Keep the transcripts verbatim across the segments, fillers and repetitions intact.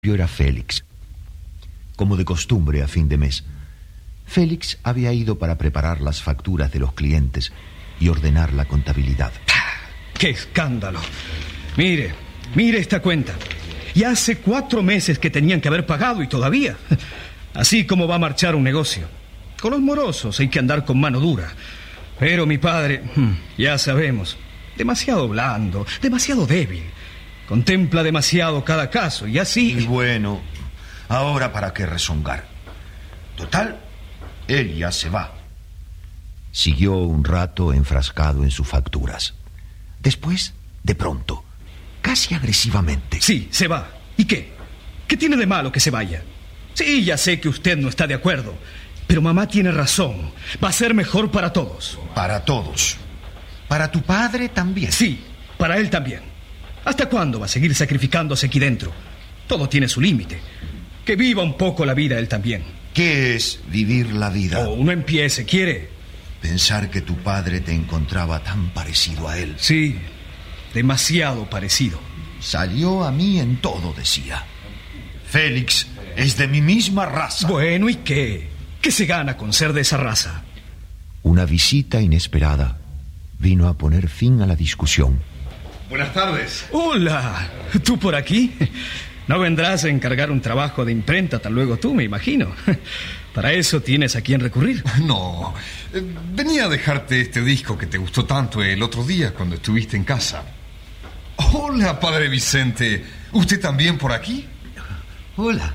era Félix. Como de costumbre a fin de mes, Félix había ido para preparar las facturas de los clientes y ordenar la contabilidad. ¡Qué escándalo! Mire, mire esta cuenta. Ya hace cuatro meses que tenían que haber pagado y todavía. Así como va a marchar un negocio. Con los morosos hay que andar con mano dura. Pero mi padre, ya sabemos, demasiado blando, demasiado débil. Contempla demasiado cada caso y así... Y bueno, ahora para qué rezongar. Total, él ya se va. Siguió un rato enfrascado en sus facturas. Después, de pronto, casi agresivamente. Sí, se va. ¿Y qué? ¿Qué tiene de malo que se vaya? Sí, ya sé que usted no está de acuerdo, pero mamá tiene razón. Va a ser mejor para todos. Para todos. Para tu padre también. Sí, para él también. ¿Hasta cuándo va a seguir sacrificándose aquí dentro? Todo tiene su límite. Que viva un poco la vida él también. ¿Qué es vivir la vida? Oh, no empiece, ¿quiere? Pensar que tu padre te encontraba tan parecido a él. Sí, demasiado parecido. Salió a mí en todo, decía. Félix es de mi misma raza. Bueno, ¿y qué? ¿Qué se gana con ser de esa raza? Una visita inesperada vino a poner fin a la discusión. Buenas tardes. Hola, ¿tú por aquí? No vendrás a encargar un trabajo de imprenta tan luego tú, me imagino. Para eso tienes a quién recurrir. No, venía a dejarte este disco que te gustó tanto el otro día cuando estuviste en casa. Hola, padre Vicente. ¿Usted también por aquí? Hola.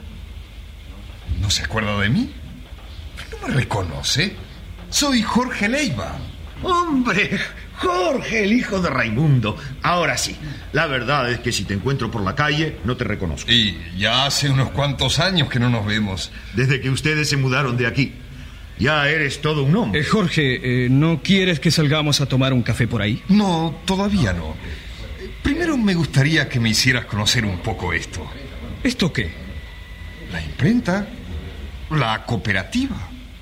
¿No se acuerda de mí? ¿No me reconoce? Soy Jorge Leiva. ¡Hombre! Jorge, el hijo de Raimundo. Ahora sí, la verdad es que si te encuentro por la calle, no te reconozco. Y ya hace unos cuantos años que no nos vemos. Desde que ustedes se mudaron de aquí. Ya eres todo un hombre. Eh, Jorge, eh, ¿no quieres que salgamos a tomar un café por ahí? No, todavía no. Primero me gustaría que me hicieras conocer un poco esto. ¿Esto qué? La imprenta, la cooperativa.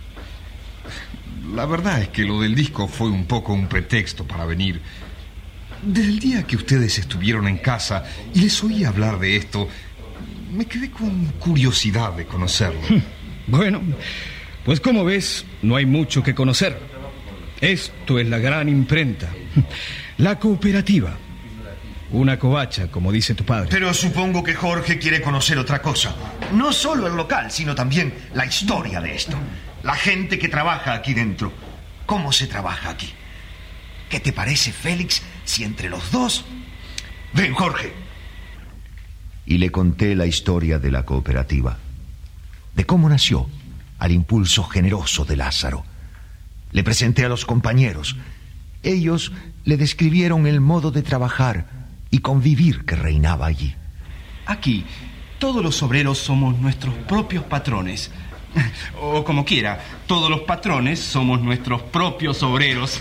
La verdad es que lo del disco fue un poco un pretexto para venir. Desde el día que ustedes estuvieron en casa y les oí hablar de esto, me quedé con curiosidad de conocerlo. Bueno, pues como ves, no hay mucho que conocer. Esto es la gran imprenta, la cooperativa. Una covacha, como dice tu padre. Pero supongo que Jorge quiere conocer otra cosa. No solo el local, sino también la historia de esto. La gente que trabaja aquí dentro. ¿Cómo se trabaja aquí? ¿Qué te parece, Félix, si entre los dos... Ven, Jorge. Y le conté la historia de la cooperativa. De cómo nació, al impulso generoso de Lázaro. Le presenté a los compañeros. Ellos le describieron el modo de trabajar y convivir que reinaba allí. Aquí, todos los obreros somos nuestros propios patrones. O como quiera, todos los patrones somos nuestros propios obreros.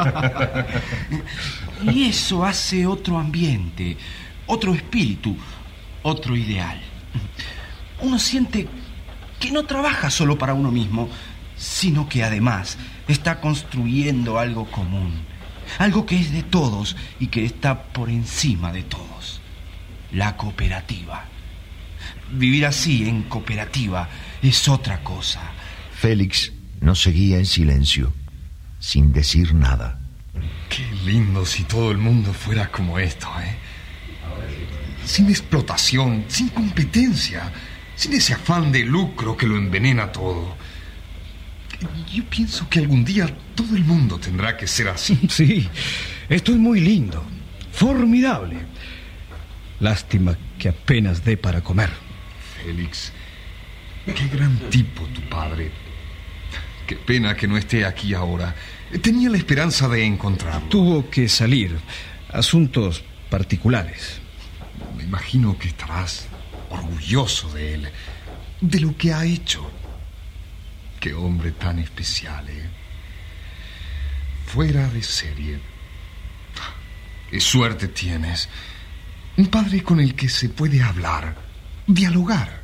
Y eso hace otro ambiente, otro espíritu, otro ideal. Uno siente que no trabaja solo para uno mismo, sino que además está construyendo algo común, algo que es de todos y que está por encima de todos. La cooperativa. Vivir así en cooperativa es otra cosa. Félix nos seguía en silencio, sin decir nada. Qué lindo si todo el mundo fuera como esto, ¿eh? Sin explotación, sin competencia, sin ese afán de lucro que lo envenena todo. Yo pienso que algún día todo el mundo tendrá que ser así. Sí, esto es muy lindo, formidable. Lástima que apenas dé para comer. Félix, qué gran tipo tu padre. Qué pena que no esté aquí ahora. Tenía la esperanza de encontrarlo. Tuvo que salir. Asuntos particulares. Me imagino que estarás orgulloso de él, de lo que ha hecho. Qué hombre tan especial, ¿eh? Fuera de serie. Qué suerte tienes. Un padre con el que se puede hablar, dialogar.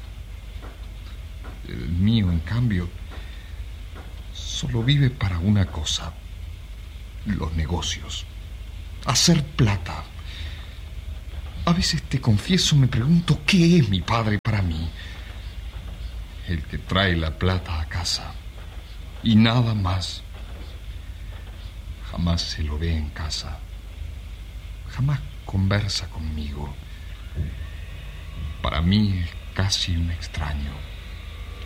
El mío, en cambio, solo vive para una cosa: los negocios. Hacer plata. A veces, te confieso, me pregunto qué es mi padre para mí. El que trae la plata a casa y nada más. Jamás se lo ve en casa. Jamás conversa conmigo. Para mí es casi un extraño.